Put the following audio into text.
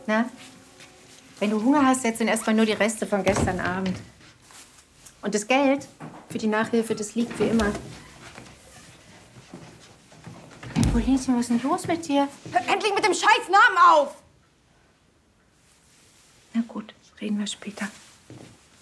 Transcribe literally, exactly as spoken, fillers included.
Na? Wenn du Hunger hast, jetzt sind erstmal nur die Reste von gestern Abend. Und das Geld für die Nachhilfe, das liegt wie immer. Polinchen, was ist denn los mit dir? Hör endlich mit dem scheiß Namen auf! Na gut, reden wir später.